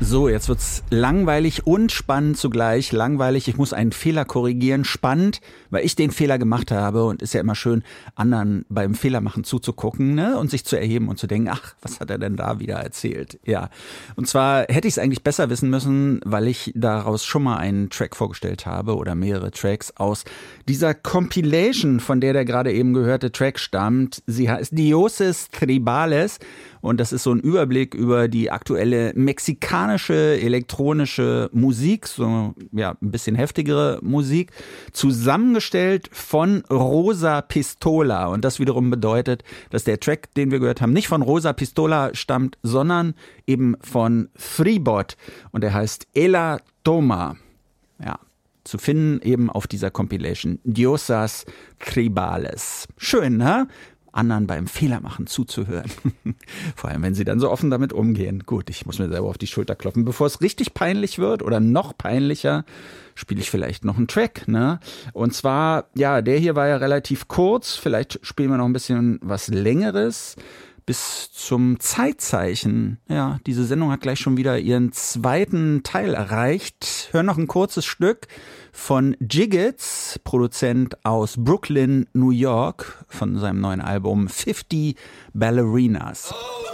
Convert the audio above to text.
So, jetzt wird's langweilig und spannend zugleich. Langweilig, ich muss einen Fehler korrigieren. Spannend, weil ich den Fehler gemacht habe, und ist ja immer schön, anderen beim Fehlermachen zuzugucken, ne? Und sich zu erheben und zu denken, ach, was hat er denn da wieder erzählt? Ja, und zwar hätte ich es eigentlich besser wissen müssen, weil ich daraus schon mal einen Track vorgestellt habe oder mehrere Tracks aus dieser Compilation, von der gerade eben gehörte Track stammt. Sie heißt Dioses Tribales. Und das ist so ein Überblick über die aktuelle mexikanische elektronische Musik, so ja ein bisschen heftigere Musik, zusammengestellt von Rosa Pistola. Und das wiederum bedeutet, dass der Track, den wir gehört haben, nicht von Rosa Pistola stammt, sondern eben von Freebot. Und der heißt Ela Toma. Ja, zu finden eben auf dieser Compilation Diosas Tribales. Schön, ne? Anderen beim Fehlermachen zuzuhören. Vor allem, wenn sie dann so offen damit umgehen. Gut, ich muss mir selber auf die Schulter klopfen. Bevor es richtig peinlich wird oder noch peinlicher, spiele ich vielleicht noch einen Track, ne? Und zwar, ja, der hier war ja relativ kurz. Vielleicht spielen wir noch ein bisschen was Längeres. Bis zum Zeitzeichen. Ja, diese Sendung hat gleich schon wieder ihren zweiten Teil erreicht. Hör noch ein kurzes Stück von Jiggets, Produzent aus Brooklyn, New York, von seinem neuen Album 50 Ballerinas. Oh.